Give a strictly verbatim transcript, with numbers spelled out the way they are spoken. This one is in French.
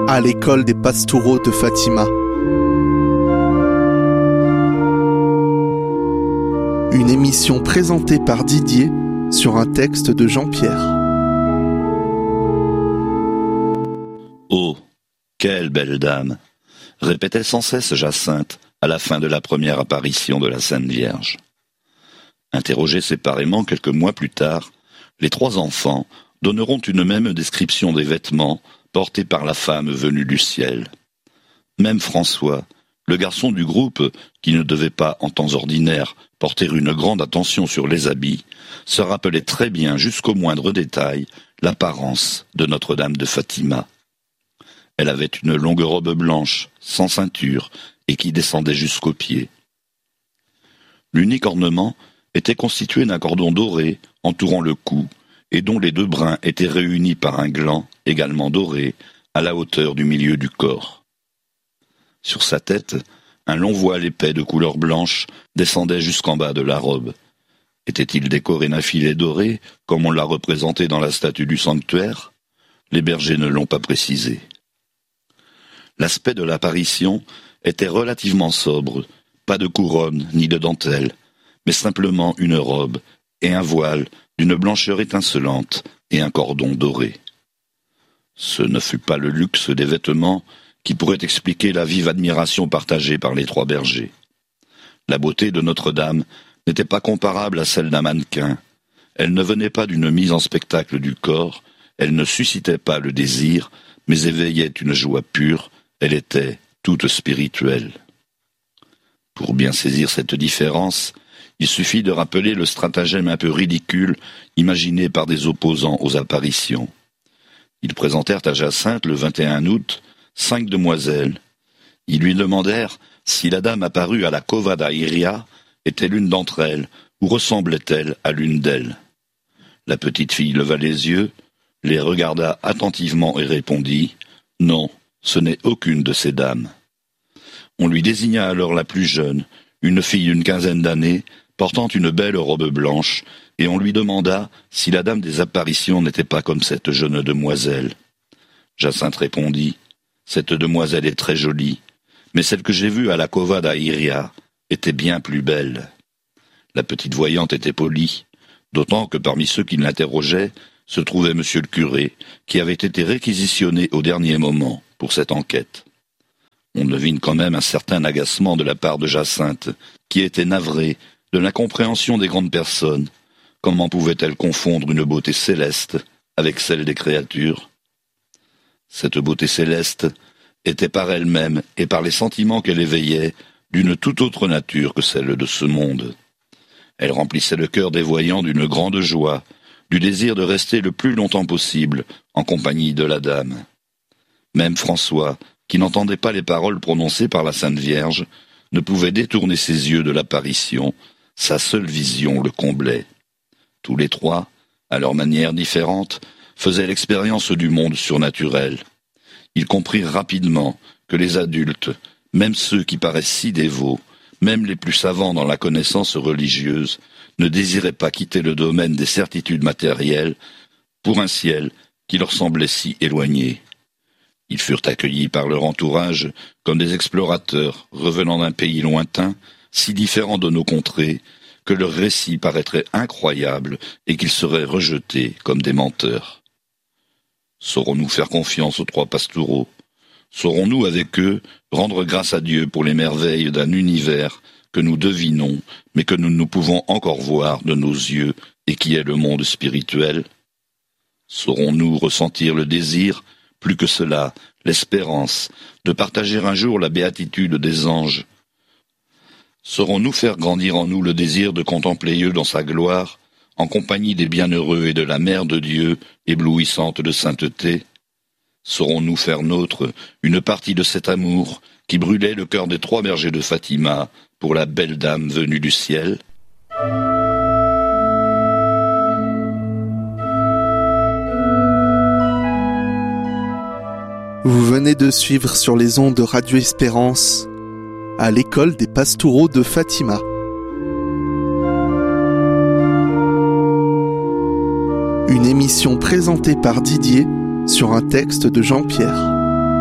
à l'école des Pastoureaux de Fatima. Une émission présentée par Didier sur un texte de Jean-Pierre. Oh, quelle belle dame, répétait sans cesse Jacinthe à la fin de la première apparition de la Sainte Vierge. Interrogés séparément quelques mois plus tard, les trois enfants donneront une même description des vêtements portés par la femme venue du ciel. Même François, le garçon du groupe, qui ne devait pas, en temps ordinaire, porter une grande attention sur les habits, se rappelait très bien jusqu'au moindre détail l'apparence de Notre-Dame de Fatima. Elle avait une longue robe blanche, sans ceinture, et qui descendait jusqu'aux pieds. L'unique ornement était constitué d'un cordon doré entourant le cou, et dont les deux brins étaient réunis par un gland, également doré, à la hauteur du milieu du corps. Sur sa tête, un long voile épais de couleur blanche descendait jusqu'en bas de la robe. Était-il décoré d'un filet doré, comme on l'a représenté dans la statue du sanctuaire ? Les bergers ne l'ont pas précisé. L'aspect de l'apparition était relativement sobre, pas de couronne ni de dentelle, mais simplement une robe et un voile d'une blancheur étincelante et un cordon doré. Ce ne fut pas le luxe des vêtements qui pourrait expliquer la vive admiration partagée par les trois bergers. La beauté de Notre-Dame n'était pas comparable à celle d'un mannequin. Elle ne venait pas d'une mise en spectacle du corps, elle ne suscitait pas le désir, mais éveillait une joie pure, elle était toute spirituelle. Pour bien saisir cette différence, il suffit de rappeler le stratagème un peu ridicule imaginé par des opposants aux apparitions. Ils présentèrent à Jacinthe le vingt et un août cinq demoiselles. Ils lui demandèrent si la dame apparue à la Cova da Iria était l'une d'entre elles ou ressemblait-elle à l'une d'elles. La petite fille leva les yeux, les regarda attentivement et répondit « Non, ce n'est aucune de ces dames ». On lui désigna alors la plus jeune, une fille d'une quinzaine d'années, portant une belle robe blanche, et on lui demanda si la dame des apparitions n'était pas comme cette jeune demoiselle. Jacinthe répondit « Cette demoiselle est très jolie, mais celle que j'ai vue à la Cova da Iria était bien plus belle. » La petite voyante était polie, d'autant que parmi ceux qui l'interrogeaient se trouvait monsieur le curé, qui avait été réquisitionné au dernier moment pour cette enquête. On devine quand même un certain agacement de la part de Jacinthe, qui était navrée de l'incompréhension des grandes personnes. Comment pouvait-elle confondre une beauté céleste avec celle des créatures ? Cette beauté céleste était par elle-même et par les sentiments qu'elle éveillait d'une toute autre nature que celle de ce monde. Elle remplissait le cœur des voyants d'une grande joie, du désir de rester le plus longtemps possible en compagnie de la dame. Même François, qui n'entendait pas les paroles prononcées par la Sainte Vierge, ne pouvait détourner ses yeux de l'apparition, sa seule vision le comblait. Tous les trois, à leur manière différente, faisaient l'expérience du monde surnaturel. Ils comprirent rapidement que les adultes, même ceux qui paraissent si dévots, même les plus savants dans la connaissance religieuse, ne désiraient pas quitter le domaine des certitudes matérielles pour un ciel qui leur semblait si éloigné. Ils furent accueillis par leur entourage comme des explorateurs revenant d'un pays lointain, si différent de nos contrées, que leur récit paraîtrait incroyable et qu'ils seraient rejetés comme des menteurs. Saurons-nous faire confiance aux trois pastoureaux ? Saurons-nous avec eux rendre grâce à Dieu pour les merveilles d'un univers que nous devinons, mais que nous ne pouvons encore voir de nos yeux et qui est le monde spirituel ? Saurons-nous ressentir le désir, plus que cela, l'espérance, de partager un jour la béatitude des anges ? Saurons-nous faire grandir en nous le désir de contempler Dieu dans sa gloire, en compagnie des bienheureux et de la Mère de Dieu, éblouissante de sainteté ? Saurons-nous faire nôtre une partie de cet amour qui brûlait le cœur des trois bergers de Fatima pour la belle dame venue du ciel ? Vous venez de suivre sur les ondes de Radio Espérance à l'école des Pastoureaux de Fatima. Une émission présentée par Didier sur un texte de Jean-Pierre.